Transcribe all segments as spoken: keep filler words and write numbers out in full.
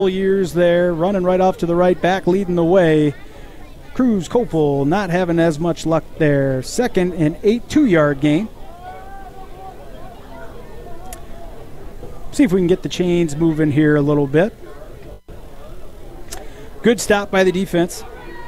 Years there, running right off to the right, back leading the way. Cruz Copel not having as much luck there. Second and eight, two-yard gain. See if we can get the chains moving here a little bit. Good stop by the defense.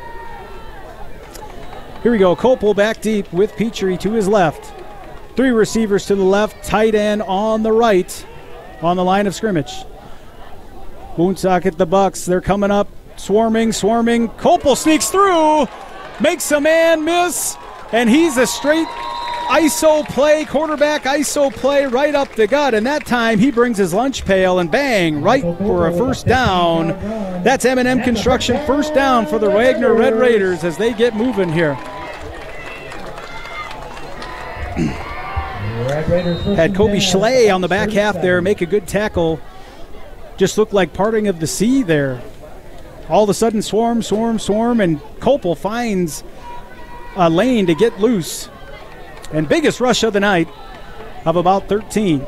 Here we go. Copel back deep with Petrie to his left. Three receivers to the left, tight end on the right on the line of scrimmage. Woonsocket, the Bucks, they're coming up, swarming, swarming. Copel sneaks through, makes a man miss, and he's a straight I S O play, quarterback I S O play right up the gut, and that time he brings his lunch pail and bang, right for a first down. That's M and M Construction, first down for the Wagner Red Raiders as they get moving here. Had Kobe Schley on the back half there make a good tackle. Just looked like parting of the sea there. All of a sudden, swarm, swarm, swarm, and Copel finds a lane to get loose. And biggest rush of the night of about thirteen.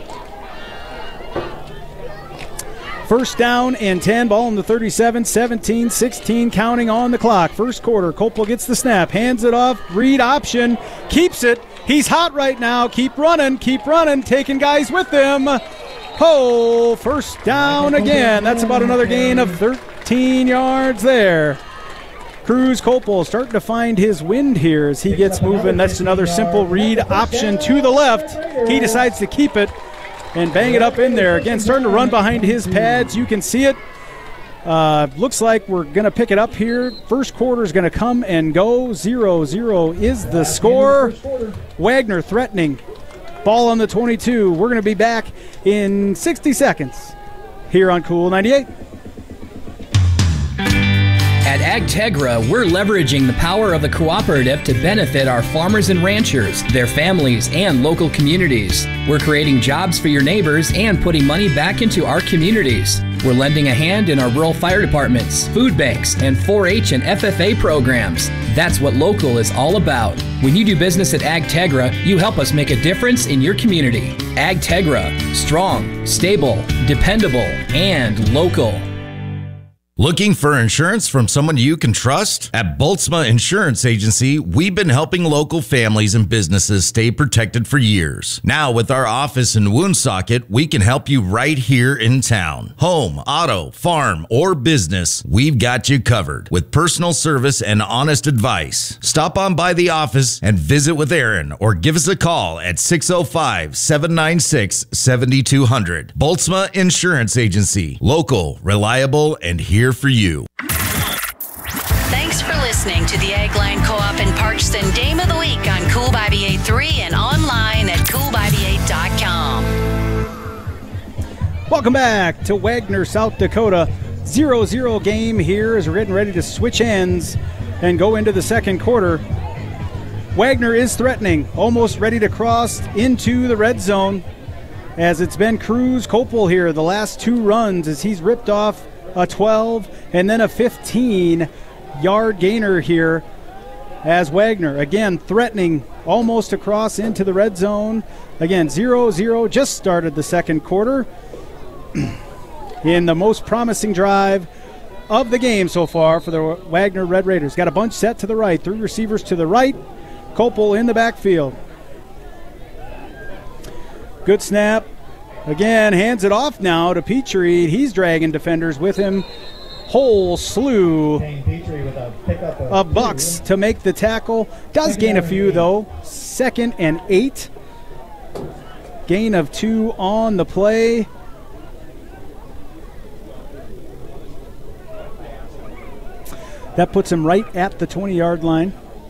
First down and ten, ball in the thirty-seven, seventeen, sixteen, counting on the clock. First quarter, Copel gets the snap, hands it off, read option, keeps it. He's hot right now. Keep running, keep running, taking guys with him. Oh, first down again. That's about another gain of thirteen yards there. Cruz Copel starting to find his wind here as he gets moving. That's another simple read option to the left. He decides to keep it and bang it up in there. Again, starting to run behind his pads. You can see it. Uh, looks like we're going to pick it up here. First quarter is going to come and go. zero zero is the score. Wagner threatening. Ball on the twenty-two. We're going to be back in sixty seconds here on Cool ninety-eight. At AgTegra, we're leveraging the power of the cooperative to benefit our farmers and ranchers, their families, and local communities. We're creating jobs for your neighbors and putting money back into our communities. We're lending a hand in our rural fire departments, food banks, and four H and F F A programs. That's what local is all about. When you do business at AgTegra, you help us make a difference in your community. AgTegra, strong, stable, dependable, and local. Looking for insurance from someone you can trust? At Boltzma Insurance Agency, we've been helping local families and businesses stay protected for years. Now, with our office in Woonsocket, we can help you right here in town. Home, auto, farm, or business, we've got you covered with personal service and honest advice. Stop on by the office and visit with Aaron or give us a call at six oh five, seven nine six, seven two zero zero. Boltzma Insurance Agency, local, reliable, and here for you. Thanks for listening to the Eggland Co-op in Parkston Dame of the Week on Cool ninety-eight point three and online at cool ninety-eight dot com. Welcome back to Wagner, South Dakota. zero zero game here as we're getting ready to switch ends and go into the second quarter. Wagner is threatening, almost ready to cross into the red zone as it's been Cruz Copel here the last two runs as he's ripped off a twelve and then a fifteen-yard gainer here as Wagner, again, threatening almost across into the red zone. Again, zero zero, just started the second quarter in the most promising drive of the game so far for the Wagner Red Raiders. Got a bunch set to the right, three receivers to the right, Copel in the backfield. Good snap. Again, hands it off now to Petrie. He's dragging defenders with him. Whole slew of Bucks to make the tackle. Does gain a few, though. Second and eight. Gain of two on the play. That puts him right at the twenty-yard line.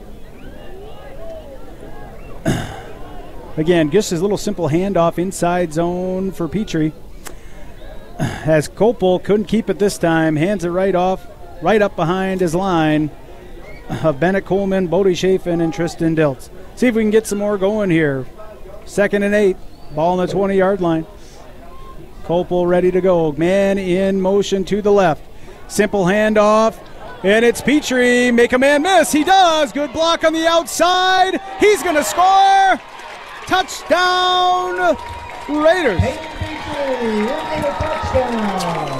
Again, just his little simple handoff inside zone for Petrie. As Copel couldn't keep it this time, hands it right off, right up behind his line of Bennett Coleman, Bodie Chafin, and Tristan Diltz. See if we can get some more going here. Second and eight, ball on the twenty-yard line. Copel ready to go. Man in motion to the left. Simple handoff, and it's Petrie. Make a man miss. He does. Good block on the outside. He's going to score. Touchdown, Raiders.